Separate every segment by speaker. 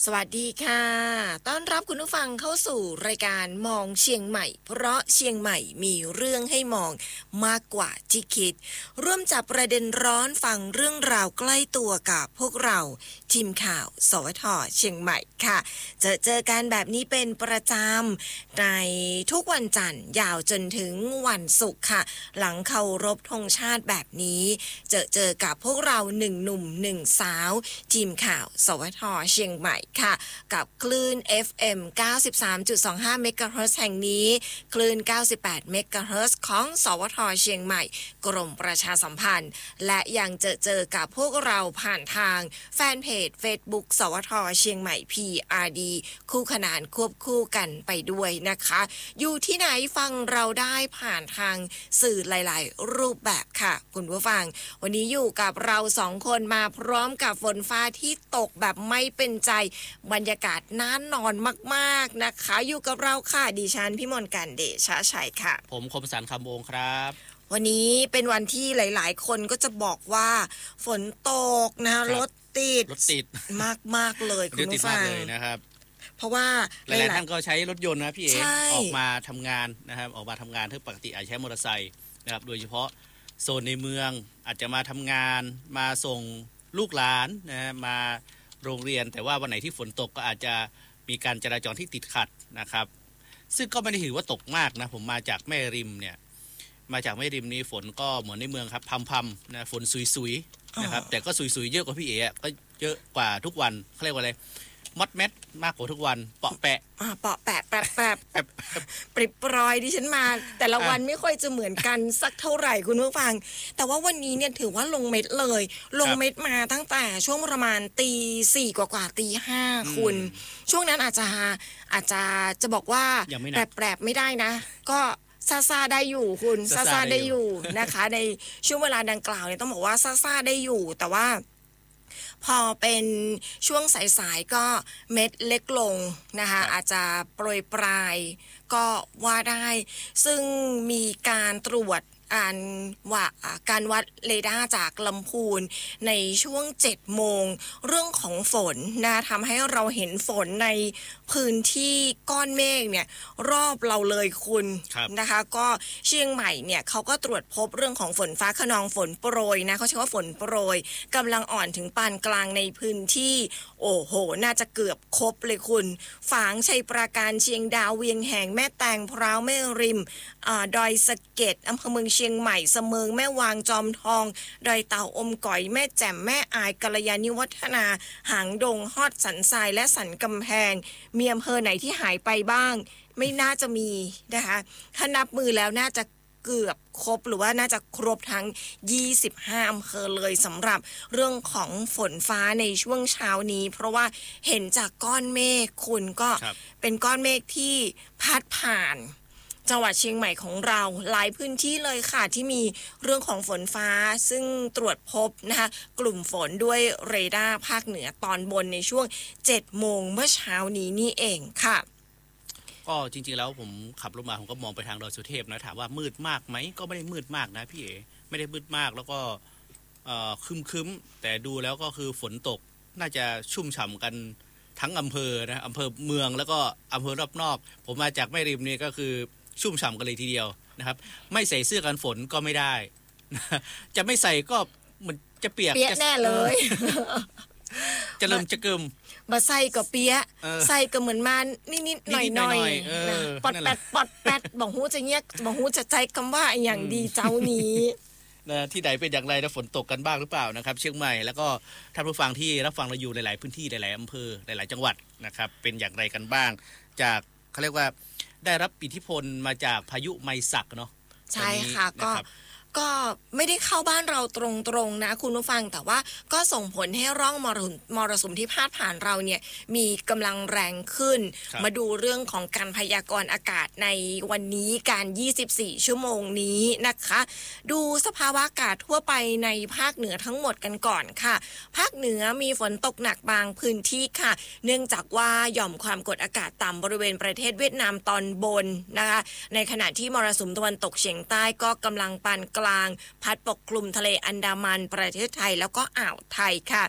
Speaker 1: สวัสดีค่ะต้อนรับคุณผู้ฟังเข้าสู่รายการมองเชียงใหม่เพราะเชียงใหม่มีเรื่องให้มองมากกว่าที่คิดร่วมจับประเด็นร้อนฟังเรื่องราวใกล้ตัวกับพวกเราทีมข่าวสวท.เชียงใหม่ค่ะเจอกันแบบนี้เป็นประจำในทุกวันจันทร์ยาวจนถึงวันศุกร์ค่ะหลังเคารพธงชาติแบบนี้เจอกับพวกเราหนึ่งหนุ่มหนึ่งสาวทีมข่าวสวท.เชียงใหม่ค่ะกับคลื่น FM 93.25 เมกะเฮิรตซ์แห่งนี้คลื่น98 เมกะเฮิรตซ์ของสวท.เชียงใหม่กรมประชาสัมพันธ์และยังเจอกับพวกเราผ่านทางแฟนเพจ Facebook สวท.เชียงใหม่ PRD คู่ขนานควบคู่กันไปด้วยนะคะอยู่ที่ไหนฟังเราได้ผ่านทางสื่อหลายๆรูปแบบค่ะคุณผู้ฟังวันนี้อยู่กับเรา2คนมาพร้อมกับฝนฟ้าที่ตกแบบไม่เป็นใจบรรยากาศน่านอนมากๆนะคะอยู่กับเราค่ะดิฉันพิมลกันเดชะชัยค่ะ
Speaker 2: ผมคมสันต์คำวงครับ
Speaker 1: วันนี้เป็นวันที่หลายๆคนก็จะบอกว่าฝนตกนะรถติดมากๆเลยคุณผู้ฟัง
Speaker 2: เลยนะครับ
Speaker 1: เพราะว่า
Speaker 2: หลายๆท่านก็ใช้รถยนต์นะพี่เอ๋ออกมาทำงานนะครับออกมาทำงานที่ปกติอาจใช้มอเตอร์ไซค์นะครับโดยเฉพาะโซนในเมืองอาจจะมาทำงานมาส่งลูกหลานนะมาโรงเรียนแต่ว่าวันไหนที่ฝนตกก็อาจจะมีการจราจรที่ติดขัดนะครับซึ่งก็ไม่ได้ถือว่าตกมากนะผมมาจากแม่ริมเนี่ยมาจากแม่ริมนี้ฝนก็เหมือนในเมืองครับพำๆนะฝนซุยๆนะครับแต่ก็ซุยๆเยอะกว่าพี่เอ๋ก็เยอะกว่าทุกวันเขาเรียกว่าอะไรมัดแมทมากกว่าทุกวันเปาะแปะ
Speaker 1: เปาะแปะแปะปริบปรอยดิฉันมาแต่ละวันไม่ค่อยจะเหมือนกันสักเท่าไหร่คุณผู้ฟังแต่ว่าวันนี้เนี่ยถือว่าลงเม็ดเลยลงเม็ดมาตั้งแต่ช่วงประมาณตีสี่กว่าตีห้าคุณช่วงนั้นอาจจะบอกว่าแปรไม่ได้นะก็ซาได้อยู่คุณซาได้อยู่นะคะในช่วงเวลาดังกล่าวเนี่ยต้องบอกว่าซาได้อยู่แต่ว่าพอเป็นช่วงสายๆก็เม็ดเล็กลงนะคะอาจจะโปรยปลายก็ว่าได้ซึ่งมีการตรวจการวัดเรดาร์จากลำพูนในช่วง7 โมงเรื่องของฝนนะทำให้เราเห็นฝนในพื้นที่ก้อนเมฆเนี่ยรอบเราเลยคุณนะคะก็เชียงใหม่เนี่ยเขาก็ตรวจพบเรื่องของฝนฟ้าคะนองฝนโปรยนะเขาใช้ว่าฝนโปรยกำลังอ่อนถึงปานกลางในพื้นที่โอ้โหน่าจะเกือบครบเลยคุณฝางชัยปราการเชียงดาวเวียงแหงแม่แตงพร้าวแม่ริมดอยสะเก็ดอำเภอเมืองเชียงใหม่เสมิงแม่วางจอมทองดอยเต่าอมก๋อยแม่แจ่มแม่อายกัลยาณิวัฒนาหางดงฮอดสันทรายและสันกำแพงมีอำเภอไหนที่หายไปบ้างไม่น่าจะมีนะคะถ้านับมือแล้วน่าจะเกือบครบหรือว่าน่าจะครบทั้ง25อำเภอเลยสำหรับเรื่องของฝนฟ้าในช่วงเช้านี้เพราะว่าเห็นจากก้อนเมฆคุณก็เป็นก้อนเมฆที่พัดผ่านจังหวัดเชียงใหม่ของเราหลายพื้นที่เลยค่ะที่มีเรื่องของฝนฟ้าซึ่งตรวจพบนะคะกลุ่มฝนด้วยเรดาร์ภาคเหนือตอนบนในช่วง7 โมงเมื่อเช้านี้นี่เองค่ะ
Speaker 2: ก็จริงๆแล้วผมขับรถมาผมก็มองไปทางดอยสุเทพนะถามว่ามืดมากไหมก็ไม่ได้มืดมากนะพี่เอ๋ไม่ได้มืดมากแล้วก็ครึ้มแต่ดูแล้วก็คือฝนตกน่าจะชุ่มฉ่ำกันทั้งอำเภอนะอำเภอเมืองแล้วก็อำเภอรอบนอกผมมาจากแม่ริมนี่ก็คือชุ่มฉ่ำกันเลยทีเดียวนะครับไม่ใส่เสื้อกันฝนก็ไม่ได้จะไม่ใส่ก็เหมือนจะเปียก
Speaker 1: แน่เลย
Speaker 2: จะเริ่มจะเกิม
Speaker 1: มาใส่ก็เปียใส่ก็เหมือนมันนิดๆหน่อยๆปอดแปดบอกฮู้จะเงี้ยบอกฮู้จะใจคำว่าอย่างดีเจ้านี้
Speaker 2: นะที่ไหนเป็นอย่างไรนะฝนตกกันบ้างหรือเปล่านะครับเชียงใหม่แล้วก็ท่านผู้ฟังที่รับฟังเราอยู่หลายๆพื้นที่หลายๆอำเภอหลายๆจังหวัดนะครับเป็นอย่างไรกันบ้างจากเขาเรียกว่าได้รับอิทธิพลมาจากพายุไมศักเนาะ
Speaker 1: ใช่ค่ะก็ไม่ได้เข้าบ้านเราตรงๆนะคุณผู้ฟังแต่ว่าก็ส่งผลให้ร่องมรสุมที่พาดผ่านเราเนี่ยมีกำลังแรงขึ้นมาดูเรื่องของการพยากรณ์อากาศในวันนี้การ24 ชั่วโมงนี้นะคะดูสภาวะอากาศทั่วไปในภาคเหนือทั้งหมดกันก่อนค่ะภาคเหนือมีฝนตกหนักบางพื้นที่ค่ะเนื่องจากว่าหย่อมความกดอากาศต่ำบริเวณประเทศเวียดนามตอนบนนะคะในขณะที่มรสุมตะวันตกเฉียงใต้ก็กำลังปานกลางพัดปกคลุมทะเลอันดามันประเทศไทยแล้วก็อ่าวไทยค่ะ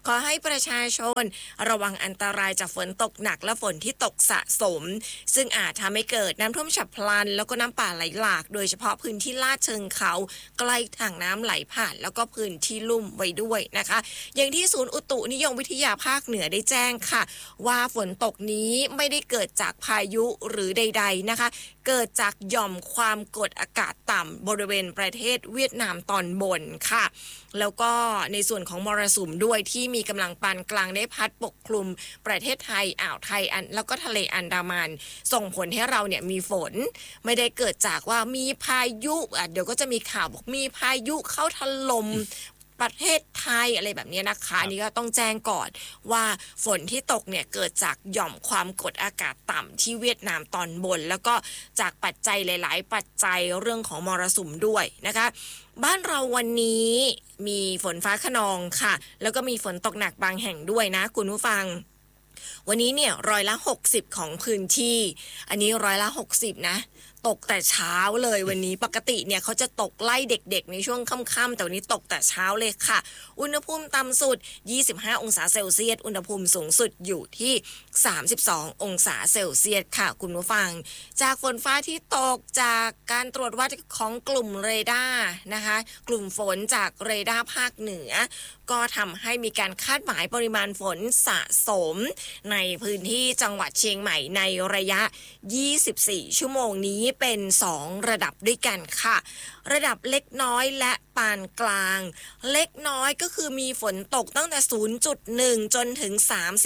Speaker 1: ขอให้ประชาชนระวังอันตรายจากฝนตกหนักและฝนที่ตกสะสมซึ่งอาจทำให้เกิดน้ำท่วมฉับพลันแล้วก็น้ำป่าไหลหลากโดยเฉพาะพื้นที่ลาดเชิงเขาใกล้ทางน้ำไหลผ่านแล้วก็พื้นที่ลุ่มไว้ด้วยนะคะอย่างที่ศูนย์อุตุนิยมวิทยาภาคเหนือได้แจ้งค่ะว่าฝนตกนี้ไม่ได้เกิดจากพายุหรือใดๆนะคะเกิดจากหย่อมความกดอากาศต่ำบริเวณประเทศเวียดนามตอนบนค่ะแล้วก็ในส่วนของมรสุมด้วยที่มีกำลังปานกลางได้พัดปกคลุมประเทศไทยอ่าวไทยแล้วก็ทะเลอันดามันส่งผลให้เราเนี่ยมีฝนไม่ได้เกิดจากว่ามีพายุเดี๋ยวก็จะมีข่าวบอกมีพายุเข้าถล่มประเทศไทยอะไรแบบนี้นะคะอันนี้ก็ต้องแจ้งก่อนว่าฝนที่ตกเนี่ยเกิดจากหย่อมความกดอากาศต่ำที่เวียดนามตอนบนแล้วก็จากปัจจัยหลายๆปัจจัยเรื่องของมรสุมด้วยนะคะบ้านเราวันนี้มีฝนฟ้าคะนองค่ะแล้วก็มีฝนตกหนักบางแห่งด้วยนะคุณผู้ฟังวันนี้เนี่ย60%ของพื้นที่อันนี้60%นะตกแต่เช้าเลยวันนี้ปกติเนี่ยเขาจะตกไล่เด็กๆในช่วงค่ำๆแต่วันนี้ตกแต่เช้าเลยค่ะอุณหภูมิต่ำสุด25องศาเซลเซียสอุณหภูมิสูงสุดอยู่ที่32องศาเซลเซียสค่ะคุณผู้ฟังจากฝนฟ้าที่ตกจากการตรวจวัดของกลุ่มเรดาร์นะคะกลุ่มฝนจากเรดาร์ภาคเหนือก็ทำให้มีการคาดหมายปริมาณฝนสะสมในพื้นที่จังหวัดเชียงใหม่ในระยะ24ชั่วโมงนี้เป็น2ระดับด้วยกันค่ะระดับเล็กน้อยและปานกลางเล็กน้อยก็คือมีฝนตกตั้งแต่ 0.1 จนถึง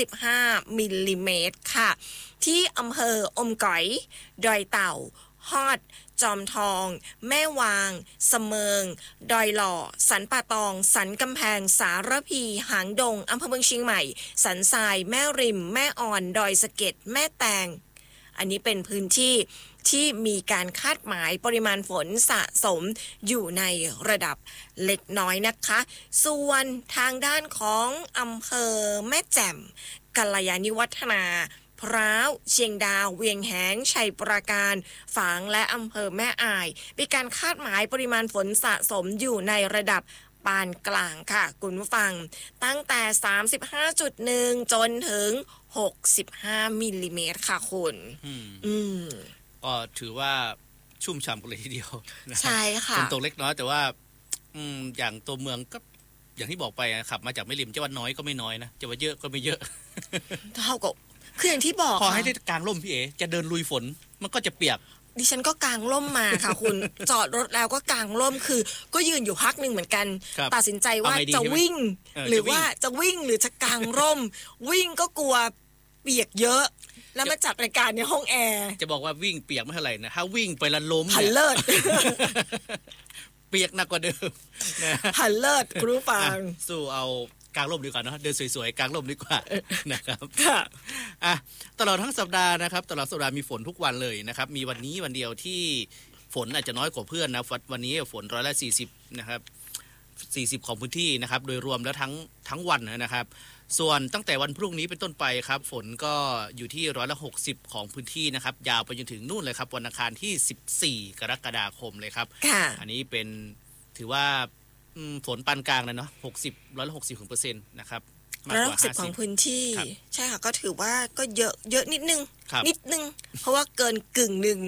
Speaker 1: 35มิลลิเมตรค่ะที่อำเภออมก๋อยดอยเต่าฮอดจอมทองแม่วางเสมิงดอยหล่อสันป่าตองสันกำแพงสารพีหางดงอำเภอเมืองเชียงใหม่สันทรายแม่ริมแม่อ่อนดอยสะเก็ดแม่แตงอันนี้เป็นพื้นที่ที่มีการคาดหมายปริมาณฝนสะสมอยู่ในระดับเล็กน้อยนะคะส่วนทางด้านของอำเภอแม่แจ่มกัลยาณิวัฒนาพร้าวเชียงดาวเวียงแหงชัยปราการฝางและอำเภอแม่อายมีการคาดหมายปริมาณฝนสะสมอยู่ในระดับปานกลางค่ะคุณผู้ฟังตั้งแต่ 35.1 จนถึง65มิลลิเมตรค่ะคุณ
Speaker 2: ก็ถือว่าชุ่มฉ่ำกันเลยทีเดียว
Speaker 1: ใช่ค่ะ
Speaker 2: ฝนตกเล็กน้อยแต่ว่าอย่างตัวเมืองก็อย่างที่บอกไปขับมาจากแม่ริมจะว่าน้อยก็ไม่น้อยนะจะว่าเยอะก็ไม่เยอะ
Speaker 1: เท่ากับคืออย่างที่บอก
Speaker 2: พอให้ได้กางร่มพี่เอ๋จะเดินลุยฝนมันก็จะเปียก
Speaker 1: ดิฉันก็กางร่มมาค่ะคุณ จอดรถแล้วก็กางร่มคือก็ยืนอยู่พักหนึ่งเหมือนกันตัดสินใจว่าจะวิ่งหรือว่าจะวิ่งหรือจะกางร่มวิ่งก็กลัวเปียกเยอะแล้วมาจัดรายการในห้องแอร์
Speaker 2: จะบอกว่าวิ่งเปียกไม่เท่าไหร่นะถ้าวิ่งไปละล้ม
Speaker 1: หันเลิศ
Speaker 2: เปียกหนักกว่าเดิม
Speaker 1: หันเลิศครูฟัง
Speaker 2: สู้เอากางร่มดีกว่านะเดินสวยๆกางร่มดีกว่านะครับตลอดทั้งสัปดาห์นะครับตลอดสัปดาห์มีฝนทุกวันเลยนะครับมีวันนี้วันเดียวที่ฝนอาจจะน้อยกว่าเพื่อนนะวันนี้ฝน40%นะครับ40ของพื้นที่นะครับโดยรวมแล้วทั้งวันนะครับส่วนตั้งแต่วันพรุ่งนี้เป็นต้นไปครับฝนก็อยู่ที่60%ของพื้นที่นะครับยาวไปจนถึงนู่นเลยครับวันอังคารที่14กรกฎาคมเลยครับอันนี้เป็นถือว่าฝนปานกลางเลยเนาะ160% นะครับ
Speaker 1: 160ของพื้นที่ใช่ค่ะก็ถือว่าก็เยอะนิดนึงเพราะว่าเกินกึ่งหนึ่ง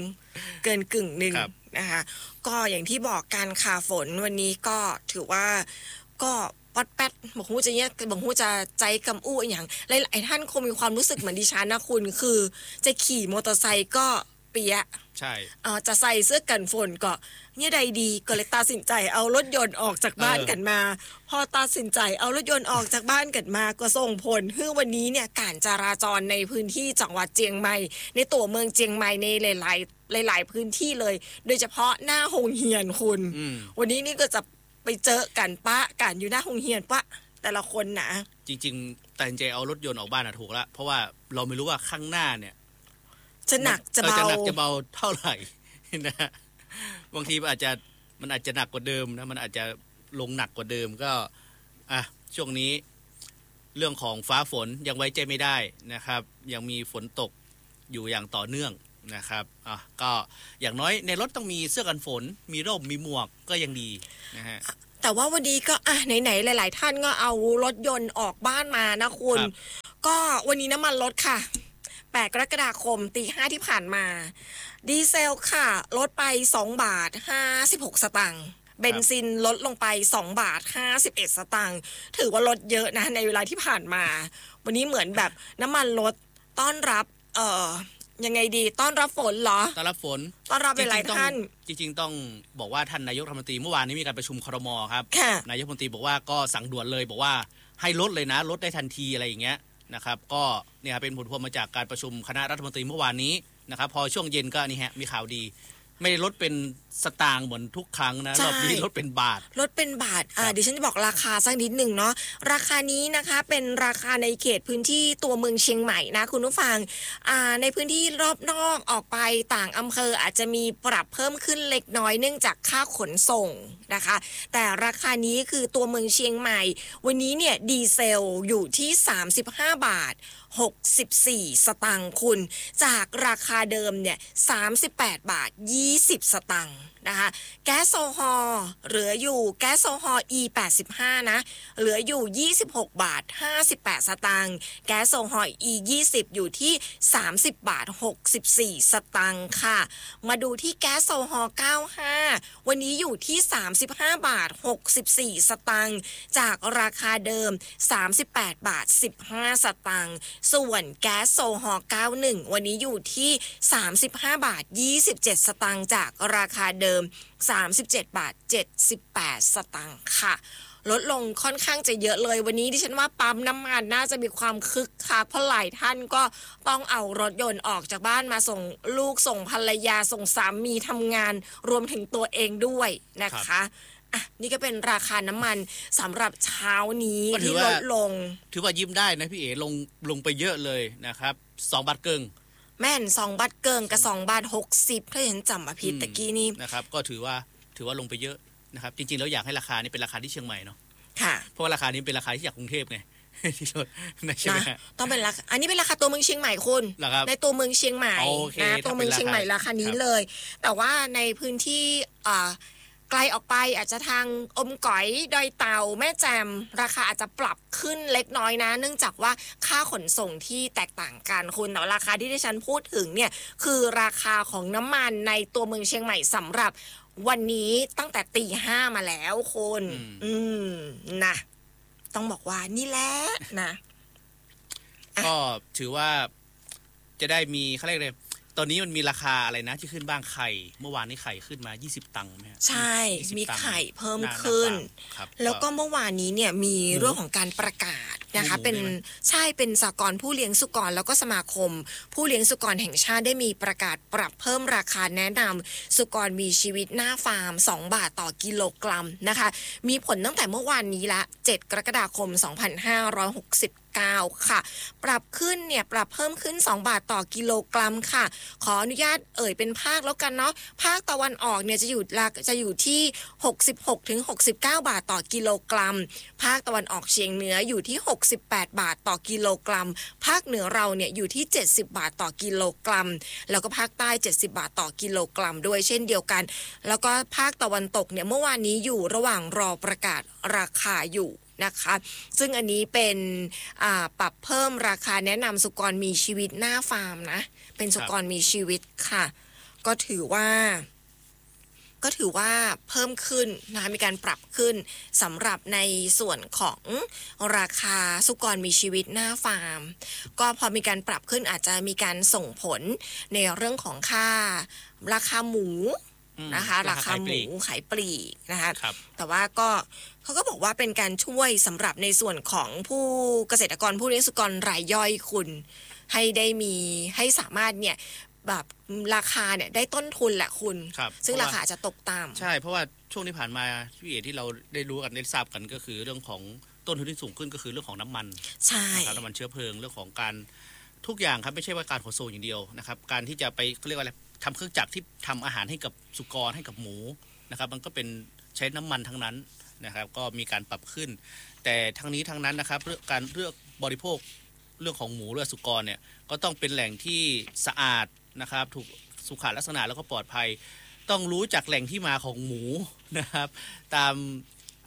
Speaker 1: นะคะก็อย่างที่บอกกันค่ะฝนวันนี้ก็ถือว่าก็ปัดแป๊ดบอกฮู้จะเนี่ยบอกฮู้จะใจกำอู้อย่างหลายๆท่านคงมีความรู้สึกเหมือนดิฉันนะคุณคือจะขี่มอเตอร์ไซค์ก็เปียะ
Speaker 2: ใช่
Speaker 1: จะใส่เสื้อกันฝนก็เนี่ยใดดีก็เลยตัดสินใจเอารถยนต์ออกจากบ้านกันมาพอตัดสินใจเอารถยนต์ออกจากบ้านกันมาก็ส่งผลให้วันนี้เนี่ยการจราจรในพื้นที่จังหวัดเชียงใหม่ในตัวเมืองเชียงใหม่ในหลายพื้นที่เลยโดยเฉพาะหน้าโรงเรียนคุณวันนี้นี่ก็จะไปเจอกันปะกันอยู่หน้าโรงเรียนปะแต่ละคนนะ
Speaker 2: จริงๆตัดสินใจเอารถยนต์ออกบ้านถูกแล้วเพราะว่าเราไม่รู้ว่าข้างหน้าเนี่ย
Speaker 1: จะหนักจะเบา
Speaker 2: เท่าไหร่นะบางทีมันอาจจะหนักกว่าเดิมนะมันอาจจะลงหนักกว่าเดิมก็ช่วงนี้เรื่องของฟ้าฝนยังไว้ใจไม่ได้นะครับยังมีฝนตกอยู่อย่างต่อเนื่องนะครับก็อย่างน้อยในรถต้องมีเสื้อกันฝนมีร่มมีหมวกก็ยังดีนะฮะ
Speaker 1: แต่ว่าวันนี้ก็ไหนๆหลายๆท่านก็เอารถยนต์ออกบ้านมานะคุณก็วันนี้น้ำมันลดค่ะ8 กรกฎาคมตี 5ที่ผ่านมาดีเซลค่ะลดไป2 บาท 56 สตางค์เบนซินลดลงไป2 บาท 51 สตางค์ถือว่าลดเยอะนะในเวลาที่ผ่านมาวันนี้เหมือนแบบน้ำมันลดต้อนรับยังไงดีต้อนรับฝนเหรอ
Speaker 2: ต้อนรับฝน
Speaker 1: ต้อนรับหลายท่าน
Speaker 2: จริงๆต้องบอกว่าท่านนายกรัฐมนตรีเมื่อวานนี้มีการประชุมครม.ครับนายกรัฐมนตรีบอกว่าก็สั่งด่วนเลยบอกว่าให้ลดเลยนะลดได้ทันทีอะไรอย่างเงี้ยนะครับก็เนี่ยเป็นผลพวงมาจากการประชุมคณะรัฐมนตรีเมื่อวานนี้นะครับพอช่วงเย็นก็นี่ฮะมีข่าวดีไม่ได้ลดเป็นสตางค์เหมือนทุกครั้งนะรอบนี้ลดเป็นบาท
Speaker 1: ดิฉันจะบอกราคาสักนิดหนึ่งเนาะราคานี้นะคะเป็นราคาในเขตพื้นที่ตัวเมืองเชียงใหม่นะคุณผู้ฟังในพื้นที่รอบนอกออกไปต่างอำเภออาจจะมีปรับเพิ่มขึ้นเล็กน้อยเนื่องจากค่าขนส่งนะคะแต่ราคานี้คือตัวเมืองเชียงใหม่วันนี้เนี่ยดีเซลอยู่ที่35 บาท64 สตางค์คุณจากราคาเดิมเนี่ย38 บาท20 สตางค์นะคะแก๊สโซฮอล์เหลืออยู่แก๊สโซฮอล์ E85 นะเหลืออยู่26 บาท58 สตางค์แก๊สโซฮอล์ E20 อยู่ที่30 บาท64 สตางค์ค่ะมาดูที่แก๊สโซฮอล์95วันนี้อยู่ที่35 บาท64 สตางค์จากราคาเดิม38 บาท15 สตางค์ส่วนแก๊สโซฮอล์91วันนี้อยู่ที่35 บาท27 สตางค์จากราคาเดิม37 บาท78 สตางค์ค่ะลดลงค่อนข้างจะเยอะเลยวันนี้ดิฉันว่าปั๊มน้ำมันน่าจะมีความคึกคักเพราะหลายท่านก็ต้องเอารถยนต์ออกจากบ้านมาส่งลูกส่งภรรยาส่งสามีทำงานรวมถึงตัวเองด้วยนะคะนี่ก็เป็นราคาน้ำมันสำหรับเช้านี้ที่ลดลง
Speaker 2: ถือว่ายิ้มได้นะพี่เอ๋ลงไปเยอะเลยนะครับ2 บาทเกิง
Speaker 1: แม่น2 บาทเกิงกับ2 บาท60ถ้าเห็นจำผิดตะกี้นี้
Speaker 2: นะครับก็ถือว่าลงไปเยอะนะครับจริงๆแล้วอยากให้ราคานี้เป็นราคาที่เชียงใหม่เนาะ
Speaker 1: ค่ะ
Speaker 2: เพราะว่าราคานี้เป็นราคาที่จากกรุงเทพไงที่ลดใช่ไหม
Speaker 1: ต้องเป็นราคาอันนี้เป็นราคาตัวเมืองเชียงใหม่คุณในตัวเมืองเชียงใหม่นะตัวเมืองเชียงใหม่ราคานี้เลยแต่ว่าในพื้นที่ไกลออกไปอาจจะทางอมก๋อยดอยเต่าแม่แจ่มราคาอาจจะปรับขึ้นเล็กน้อยนะเนื่องจากว่าค่าขนส่งที่แตกต่างกันคุณแต่ราคาที่ดิฉันพูดถึงเนี่ยคือราคาของน้ำมันในตัวเมืองเชียงใหม่สำหรับวันนี้ตั้งแต่ตี 5มาแล้วคุณนะต้องบอกว่านี่แหละนะ
Speaker 2: ก็ถือว่าจะได้มีเขาเรียกเลยตอนนี้มันมีราคาอะไรนะที่ขึ้นบ้างไข่เมื่อวานนี้ไข่ขึ้นมา20 ตังค์ไหม
Speaker 1: ใช่มีไข่เพิ่มขึ้นแล้วก็เมื่อวานนี้เนี่ยมีเรื่องของการประกาศนะคะเป็นสหกรณ์ผู้เลี้ยงสุกรแล้วก็สมาคมผู้เลี้ยงสุกรแห่งชาติได้มีประกาศปรับเพิ่มราคาแนะนำสุกรมีชีวิตหน้าฟาร์ม2 บาทต่อกิโลกรัมนะคะมีผลตั้งแต่เมื่อวานนี้ละ7 กรกฎาคม 2569 ค่ะปรับขึ้นเนี่ยปรับเพิ่มขึ้น2 บาทต่อกิโลกรัมค่ะขออนุญาตเป็นภาคแล้วกันเนาะภาคตะวันออกเนี่ยจะอยู่ที่66ถึง69 บาทต่อกิโลกรัมภาคตะวันออกเฉียงเหนืออยู่ที่68 บาทต่อกิโลกรัมภาคเหนือเราเนี่ยอยู่ที่70 บาทต่อกิโลกรัมแล้วก็ภาคใต้70 บาทต่อกิโลกรัมด้วยเช่นเดียวกันแล้วก็ภาคตะวันตกเนี่ยเมื่อวานนี้อยู่ระหว่างรอประกาศราคาอยู่นะคะซึ่งอันนี้เป็นปรับเพิ่มราคาแนะนำสุกรมีชีวิตหน้าฟาร์มนะเป็นสุกรมีชีวิตค่ะก็ถือว่าเพิ่มขึ้นนะคะมีการปรับขึ้นสำหรับในส่วนของราคาสุกรมีชีวิตหน้าฟาร์มก็พอมีการปรับขึ้นอาจจะมีการส่งผลในเรื่องของค่าราคาหมูนะคะราคาหมูขายปลีกนะคะแต่ว่าเขาก็บอกว่าเป็นการช่วยสำหรับในส่วนของผู้เกษตรกรผู้เลี้ยงสุกรรายย่อยคุณให้สามารถเนี่ยแบบราคาเนี่ยได้ต้นทุนแหละคุณซึ่งราคาจะตกต่ำ
Speaker 2: ใช่เพราะว่าช่วงที่ผ่านมาที่เราได้รู้กันได้ทราบกันก็คือเรื่องของต้นทุนที่สูงขึ้นก็คือเรื่องของน้ำมัน
Speaker 1: ใช่
Speaker 2: น้ำมันเชื้อเพลิงเรื่องของการทุกอย่างครับไม่ใช่ว่าการขนส่งอย่างเดียวนะครับการที่จะไปเรียกว่าอะไรทำเครื่องจักรที่ทำอาหารให้กับสุกรให้กับหมูนะครับมันก็เป็นใช้น้ำมันทั้งนั้นนะครับก็มีการปรับขึ้นแต่ทั้งนี้ทั้งนั้นนะครับการเลือกบริโภคเรื่องของหมูหรือสุกรเนี่ยก็ต้องเป็นแหล่งที่สะอาดนะครับถูกสุขลักษณะแล้วก็ปลอดภัยต้องรู้จักแหล่งที่มาของหมูนะครับตาม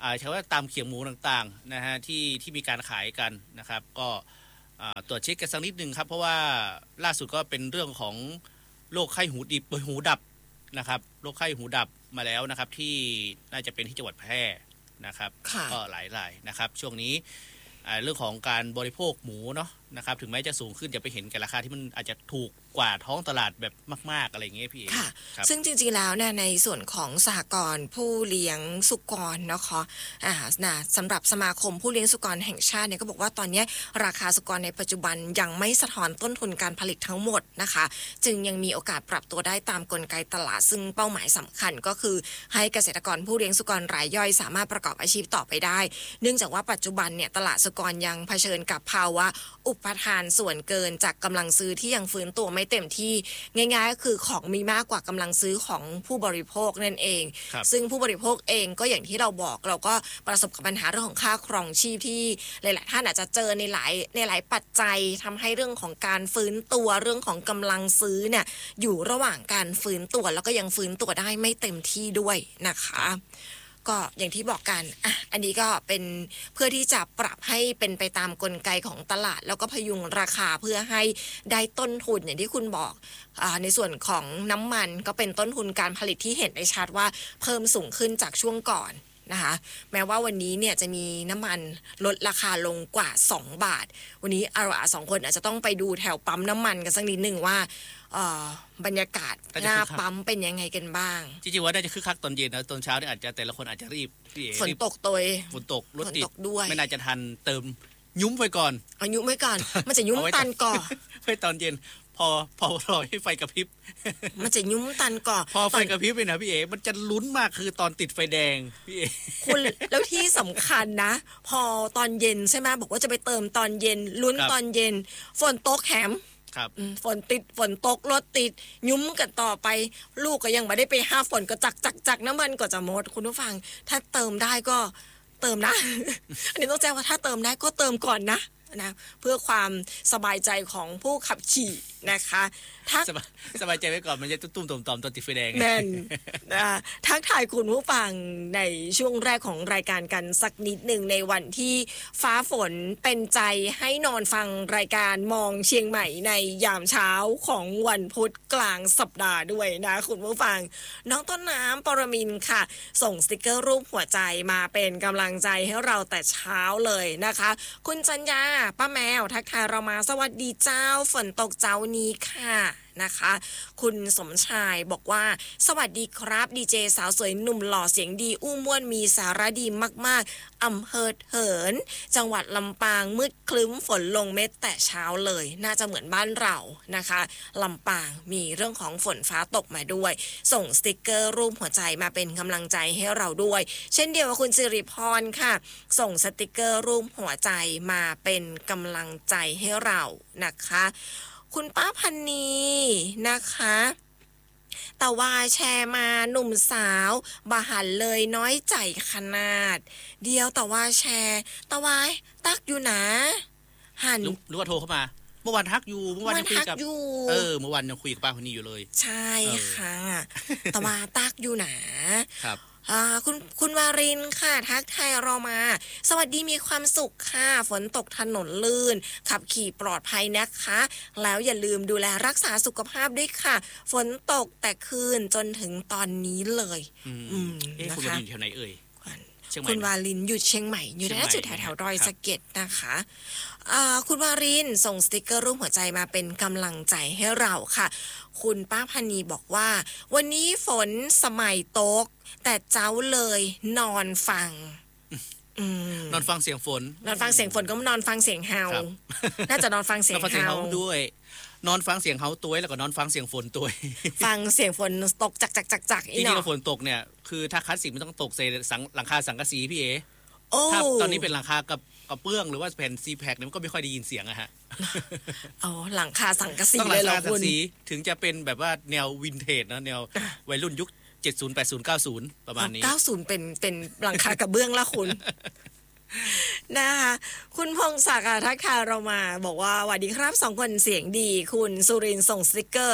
Speaker 2: ใช้ว่าตามเขียงหมูต่างๆนะฮะที่มีการขายกันนะครับก็ตรวจเช็คกันสักนิดนึงครับเพราะว่าล่าสุดก็เป็นเรื่องของโรคไข้หูดับนะครับโรคไข้หูดับมาแล้วนะครับที่น่าจะเป็นที่จังหวัดแพร่นะครับก็หลายรายนะครับช่วงนี้เรื่องของการบริโภคหมูเนาะนะครับถึงแม้จะสูงขึ้นจะไปเห็นกับราคาที่มันอาจจะถูกกว่าท้องตลาดแบบมากๆอะไรอย่างเงี้ยพี่เอ๋
Speaker 1: ค่ะซึ่งจริงๆแล้วเนี่ยในส่วนของสหกรณ์ผู้เลี้ยงสุกรนะคะสำหรับสมาคมผู้เลี้ยงสุกรแห่งชาติเนี่ยก็บอกว่าตอนนี้ราคาสุกรในปัจจุบันยังไม่สะท้อนต้นทุนการผลิตทั้งหมดนะคะจึงยังมีโอกาสปรับตัวได้ตามกลไกตลาดซึ่งเป้าหมายสำคัญก็คือให้เกษตรกรผู้เลี้ยงสุกรรายย่อยสามารถประกอบอาชีพต่อไปได้เนื่องจากว่าปัจจุบันเนี่ยตลาดสุกรยังเผชิญกับภาวะอุปทานส่วนเกินจากกำลังซื้อที่ยังฟื้นตัวไม่เต็มที่ง่ายๆก็คือของมีมากกว่ากำลังซื้อของผู้บริโภคนั่นเองซึ่งผู้บริโภคเองก็อย่างที่เราบอกเราก็ประสบกับปัญหาเรื่องของค่าครองชีพที่หลายๆท่านอาจจะเจอในหลายปัจจัยทำให้เรื่องของการฟื้นตัวเรื่องของกำลังซื้อเนี่ยอยู่ระหว่างการฟื้นตัวแล้วก็ยังฟื้นตัวได้ไม่เต็มที่ด้วยนะคะก็อย่างที่บอกกันอันนี้ก็เป็นเพื่อที่จะปรับให้เป็นไปตามกลไกของตลาดแล้วก็พยุงราคาเพื่อให้ได้ต้นทุนอย่างที่คุณบอกในส่วนของน้ำมันก็เป็นต้นทุนการผลิตที่เห็นได้ชัดว่าเพิ่มสูงขึ้นจากช่วงก่อนนะคะแม้ว่าวันนี้เนี่ยจะมีน้ำมันลดราคาลงกว่า2 บาทวันนี้อา2คนอาจจะต้องไปดูแถวปั๊มน้ำมันกันสักนิดนึงว่าบรรยากาศหน้าปั๊มเป็นยังไงกันบ้าง
Speaker 2: จริงๆว่าน่าจะคึกคักตอนเย็นนะตอนเช้าเนี่ยอาจจะแต่ละคนอาจจะรีบ
Speaker 1: ฝนตกตัว
Speaker 2: ฝนตกรถติด
Speaker 1: ด้วย
Speaker 2: ไม่น่าจะทันเติมยุ้มไว้ก่อน
Speaker 1: ยุ้มไว้ก่อนมันจะยุ้มตันก่อน
Speaker 2: เพื่อตอนเย็นพอรอให้ไฟกระพริบ
Speaker 1: มันจะยุ้มตันก่อน
Speaker 2: พอไฟกระพริบเลยนะพี่เอ๋มันจะลุ้นมากคือตอนติดไฟแดงพี่เอ๋
Speaker 1: คุณแล้วที่สำคัญนะพอตอนเย็นใช่ไหมบอกว่าจะไปเติมตอนเย็นลุ้นตอนเย็นฝนตกแหมฝนตกรถติดยุ้มกันต่อไปลูกก็ยังไม่ได้ไปห้าฝนก็จักน้ำมันก็จะหมดคุณผู้ฟังถ้าเติมได้ก็เติมนะ อันนี้ต้องแจ้งว่าถ้าเติมได้ก็เติมก่อนนะเพื่อความสบายใจของผู้ขับขี่นะคะ
Speaker 2: สบายใจไว้ก่อนมันจะตุ้มๆต่อมตอนติดไฟแดง
Speaker 1: แน่นทักทายคุณผู้ฟังในช่วงแรกของรายการกันสักนิดหนึ่งในวันที่ฟ้าฝนเป็นใจให้นอนฟังรายการมองเชียงใหม่ในยามเช้าของวันพุธกลางสัปดาห์ด้วยนะคุณผู้ฟังน้องต้นน้ำปรมินทร์ค่ะส่งสติกเกอร์รูปหัวใจมาเป็นกำลังใจให้เราแต่เช้าเลยนะคะคุณจัญญาป้าแมวทักทายเรามาสวัสดีเจ้าฝนตกเจ้านี้ค่ะนะคะคุณสมชายบอกว่าสวัสดีครับดีเจสาวสวยหนุ่มหล่อเสียงดีอู้ม่วนมีสาระดีมากๆอำเภอเถินจังหวัดลำปางมืดคลึ้มฝนลงเม็ดแต่เช้าเลยน่าจะเหมือนบ้านเรานะคะลำปางมีเรื่องของฝนฟ้าตกมาด้วยส่งสติกเกอร์รูปหัวใจมาเป็นกำลังใจให้เราด้วยเช่นเดียวกับคุณสิริพรค่ะส่งสติกเกอร์รูปหัวใจมาเป็นกำลังใจให้เรานะคะคุณป้าพันนีนะคะแต่ว่าแชร์มาหนุ่มสาวบาหันเลยน้อยใจขนาดเดียวแต่ว่าแชร์แต่ว่าตักอยู่นะหัน
Speaker 2: รู้ว่าโทรเข้ามาเมื่อวานทักอยู่เมื่อวานยังคุยกับเมื่อวานยังคุยกับป้าคนนี้อยู่เลย
Speaker 1: ใช่ค่ะแต่ว่าตักอยู่นะครับคุณวารินค่ะทักทายเรามาสวัสดีมีความสุขค่ะฝนตกถนนลื่นขับขี่ปลอดภัยนะคะแล้วอย่าลืมดูแลรักษาสุขภาพด้วยค่ะฝนตกแต่คืนจนถึงตอนนี้เลย
Speaker 2: นะคะคุณวารินแถวไหนเอ่ย
Speaker 1: คุณวารินอยู่เชียงใหม่อยู่ในจุดแถวๆดอยสะเก็ดนะคะคุณวารินส่งสติกเกอร์รูปหัวใจมาเป็นกำลังใจให้เราค่ะคุณป้าพนีบอกว่าวันนี้ฝนสมัยตกแต่เจ้าเลยนอนฟัง
Speaker 2: นอนฟังเสียงฝน
Speaker 1: นอนฟังเสียงฝนก็นอนฟังเสียงเฮาน่าจะนอนฟังเสียงเฮา
Speaker 2: ด้วยนอนฟังเสียงเฮาตัวแล้วก็นอนฟังเสียงฝนตัว
Speaker 1: ฟังเสียงฝนตกจัก
Speaker 2: จริงๆฝนตกเนี่ยคือถ้าคลาสสิกมันต้องตกใส่หลังคาสังกะสีพี่เอถ้าตอนนี้เป็นหลังคากับเบื้องหรือว่าแผ่นซีแพคเนี่ยมันก็ไม่ค่อยได้ยินเสียงอะฮะ
Speaker 1: หลังคาสังกะสีเลยเหรอคุณ
Speaker 2: ถึงจะเป็นแบบว่าแนววินเทจนะแนววัยรุ่นยุค70 80 90ประมาณนี้
Speaker 1: 90เป็นหลังคากับเบื้องละคุณนะคะคุณพงศักดิ์ทักทายเรามาบอกว่าสวัสดีครับ2คนเสียงดีคุณสุรินทร์ส่งสติกเกอร์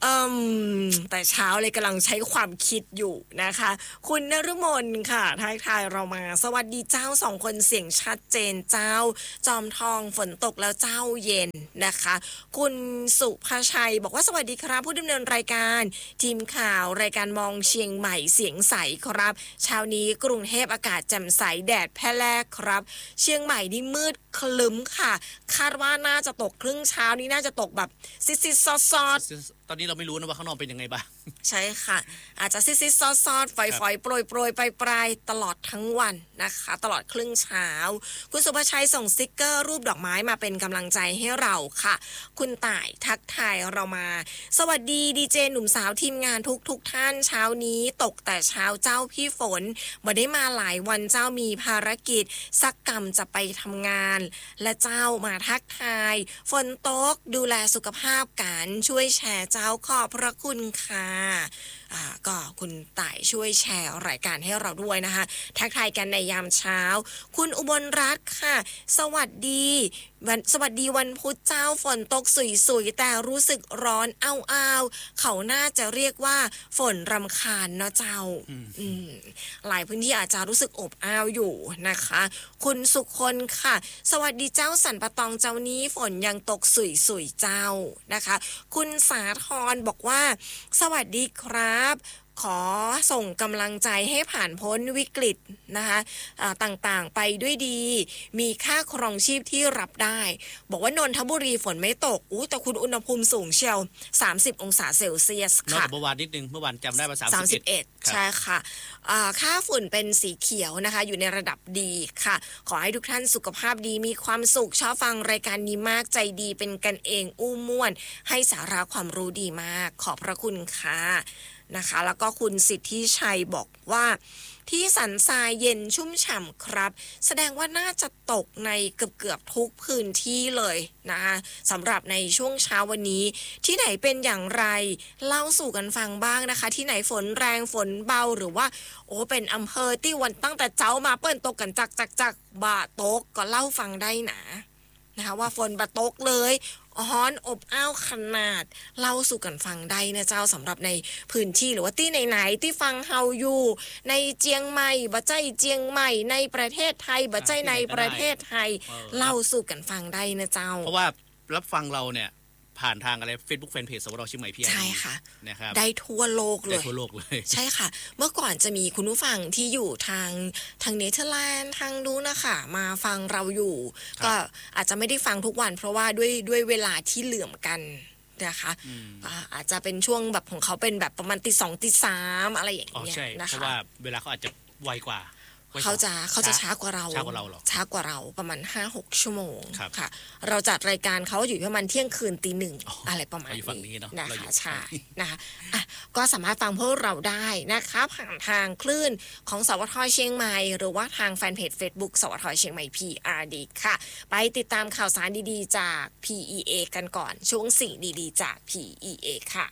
Speaker 1: แต่เช้าเลยกำลังใช้ความคิดอยู่นะคะคุณนฤมลค่ะทักทายเรามาสวัสดีเจ้า2 คนเสียงชัดเจนเจ้าจอมทองฝนตกแล้วเจ้าเย็นนะคะคุณสุภาชัยบอกว่าสวัสดีครับผู้ดำเนินรายการทีมข่าวรายการมองเชียงใหม่เสียงใสครับเช้านี้กรุงเทพอากาศแจ่มใสแดดแพร่แลกครับเชียงใหม่นี่มืดคลึ้มค่ะคาดว่าน่าจะตกครึ่งเช้านี้น่าจะตกแบบซิดๆซอด
Speaker 2: ตอนนี้เราไม่รู้นะว่าข้างนอกเป็นยังไงบ้าง
Speaker 1: ใช่ค่ะอาจจะซิดๆซอดๆฝอยๆโปรยๆปลายๆตลอดทั้งวันนะคะตลอดครึ่งเช้าคุณสุภชัยส่งสติ๊กเกอร์รูปดอกไม้มาเป็นกำลังใจให้เราค่ะคุณต่ายทักทายเรามาสวัสดีดีเจหนุ่มสาวทีมงานทุกท่านเช้านี้ตกแต่เช้าเจ้าพี่ฝนบ่ได้มาหลายวันเจ้ามีภารกิจสักกรรมจะไปทำงานและเจ้ามาทักทายฝนตกดูแลสุขภาพกันช่วยแชร์เจ้าขอบพระคุณค่ะก็คุณต่ายช่วยแชร์รายการให้เราด้วยนะคะทักทายกันในยามเช้าคุณอุบลรัตน์ค่ะสวัสดีวันพุธเจ้าฝนตกสุยๆแต่รู้สึกร้อนอ้าวเขาน่าจะเรียกว่าฝนรำคาญเนาะเจ้าหลายพื้นที่อาจจะรู้สึกอบอ้าวอยู่นะคะคุณสุคนค่ะสวัสดีเจ้าสันปะตองเจ้านี้ฝนยังตกสุยๆเจ้านะคะคุณสาธรบอกว่าสวัสดีครับขอส่งกำลังใจให้ผ่านพ้นวิกฤตนะคะต่างๆไปด้วยดีมีค่าครองชีพที่รับได้บอกว่านนทบุรีฝนไม่ตกแต่คุณอุณหภูมิสูงเชียว30 องศาเซลเซียสค่ะ
Speaker 2: เมื่อวานนิดนึงเมื่อวานจำได้ว่า
Speaker 1: 31ใช่ค่ะค่าฝุ่นเป็นสีเขียวนะคะอยู่ในระดับดีค่ะขอให้ทุกท่านสุขภาพดีมีความสุขชอบฟังรายการนี้มากใจดีเป็นกันเองอู้ม่วนให้สาระความรู้ดีมากขอบพระคุณค่ะนะคะแล้วก็คุณสิทธิชัยบอกว่าที่สันทรายเย็นชุ่มฉ่ำครับแสดงว่าน่าจะตกในเกือบทุกพื้นที่เลยนะคะสำหรับในช่วงเช้าวันนี้ที่ไหนเป็นอย่างไรเล่าสู่กันฟังบ้างนะคะที่ไหนฝนแรงฝนเบาหรือว่าเป็นอำเภอที่วันตั้งแต่เจ้ามาเปิ้นตกกันจักบ่าตกก็เล่าฟังได้นะคะว่าฝนบะตกเลยฮ้อนอบอ้าวขนาดเล่าสู่กันฟังได้นะเจ้าสำหรับในพื้นที่หรือว่าที่ไหนที่ฟังเฮาอยู่ในเจียงใหม่บ่ใจเจียงใหม่ในประเทศไทยบ่ใจในประเทศไทยเล่าสู่กันฟังได้นะเจ้า
Speaker 2: เพราะว่ารับฟังเราเนี่ยผ่านทางอะไร Facebook Fanpage สวทเชียงใหม่พี่
Speaker 1: ใช่ค่ะ
Speaker 2: นะครับ
Speaker 1: ได้ทั่วโลกเลยใช่ค่ะเมื่อก่อนจะมีคุณผู้ฟังที่อยู่ทางเนเธอร์แลนด์ทางนู้นนะคะมาฟังเราอยู่ก็อาจจะไม่ได้ฟังทุกวันเพราะว่าด้วยเวลาที่เหลื่อมกันนะคะอาจจะเป็นช่วงแบบของเขาเป็นแบบประมาณตี 2 ตี 3อะไรอย่างเงี้ยนะคะ
Speaker 2: เพราะว่าเวลาเขาอาจจะไวกว่า
Speaker 1: เขาจะช้ากว่าเราช้ากว่าเราประมาณ 5-6 ชั่วโมงค่ะเราจัดรายการเขาอยู่ประมาณเที่ยงคืนตี 1อะไรประมาณนี้นะคะใช่นะคะก็สามารถฟังพวกเราได้นะคะผ่านทางคลื่นของสวทเชียงใหม่หรือว่าทางแฟนเพจ Facebook สวทเชียงใหม่ PRD ค่ะไปติดตามข่าวสารดีๆจาก PEA กันก่อนช่วงสิ่งดีๆจาก PEA ค่ะ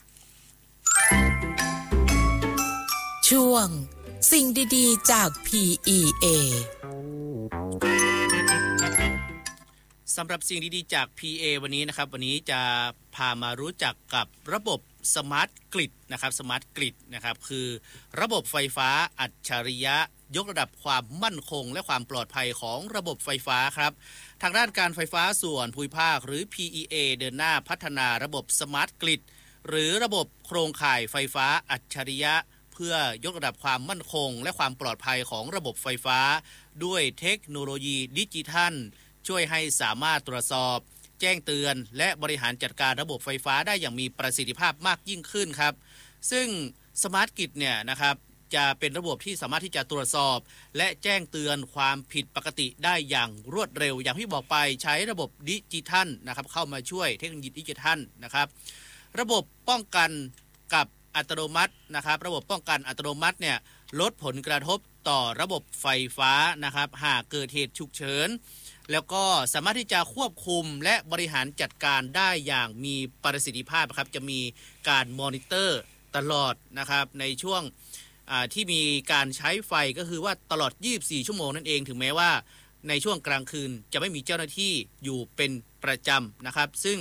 Speaker 3: ช่วงสิ่งดีๆจาก PEA
Speaker 2: สำหรับสิ่งดีๆจาก PA วันนี้นะครับวันนี้จะพามารู้จักกับระบบสมาร์ทกริดนะครับสมาร์ทกริดนะครับคือระบบไฟฟ้าอัจฉริยะยกระดับความมั่นคงและความปลอดภัยของระบบไฟฟ้าครับทางด้านการไฟฟ้าส่วนภูมิภาคหรือ PEA เดินหน้าพัฒนาระบบสมาร์ทกริดหรือระบบโครงข่ายไฟฟ้าอัจฉริยะเพื่อยกระดับความมั่นคงและความปลอดภัยของระบบไฟฟ้าด้วยเทคโนโลยีดิจิทัลช่วยให้สามารถตรวจสอบแจ้งเตือนและบริหารจัดการระบบไฟฟ้าได้อย่างมีประสิทธิภาพมากยิ่งขึ้นครับซึ่งสมาร์ทกริดเนี่ยนะครับจะเป็นระบบที่สามารถที่จะตรวจสอบและแจ้งเตือนความผิดปกติได้อย่างรวดเร็วอย่างที่บอกไปใช้ระบบดิจิทัลนะครับเข้ามาช่วยเทคโนโลยีดิจิทัลนะครับระบบป้องกันกับอัตโนมัตินะครับระบบป้องกันอัตโนมัติเนี่ยลดผลกระทบต่อระบบไฟฟ้านะครับหากเกิดเหตุฉุกเฉินแล้วก็สามารถที่จะควบคุมและบริหารจัดการได้อย่างมีประสิทธิภาพครับจะมีการมอนิเตอร์ตลอดนะครับในช่วงที่มีการใช้ไฟก็คือว่าตลอด24ชั่วโมงนั่นเองถึงแม้ว่าในช่วงกลางคืนจะไม่มีเจ้าหน้าที่อยู่เป็นประจำนะครับซึ่ง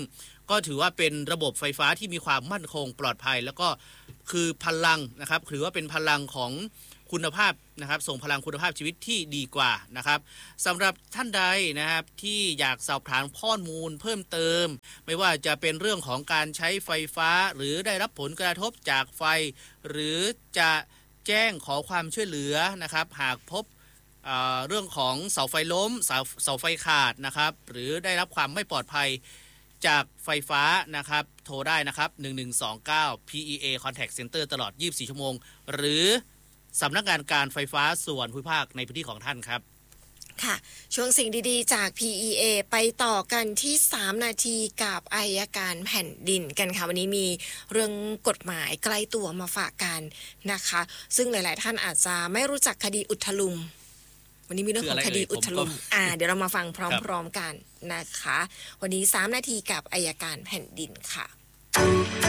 Speaker 2: ก็ถือว่าเป็นระบบไฟฟ้าที่มีความมั่นคงปลอดภัยแล้วก็คือพลังนะครับถือว่าเป็นพลังของคุณภาพนะครับส่งพลังคุณภาพชีวิตที่ดีกว่านะครับสำหรับท่านใดนะครับที่อยากสอบถามข้อมูลเพิ่มเติมไม่ว่าจะเป็นเรื่องของการใช้ไฟฟ้าหรือได้รับผลกระทบจากไฟหรือจะแจ้งขอความช่วยเหลือนะครับหากพบเรื่องของเสาไฟล้มเสาไฟขาดนะครับหรือได้รับความไม่ปลอดภัยจากไฟฟ้านะครับโทรได้นะครับ1129 PEA Contact Center ตลอด24ชั่วโมงหรือสำนักงานการไฟฟ้าส่วนภูมิภาคในพื้นที่ของท่านครับ
Speaker 1: ค่ะช่วงสิ่งดีๆจาก PEA ไปต่อกันที่3นาทีกับอัยการแผ่นดินกันค่ะวันนี้มีเรื่องกฎหมายใกล้ตัวมาฝากกันนะคะซึ่งหลายๆท่านอาจจะไม่รู้จักคดีอุทลุมวันนี้มีเรื่องของคดีอุทลุมเดี๋ยวเรามาฟังพร้อมๆกันนะคะวันนี้3นาทีกับอัยการแผ่นดินค่ะ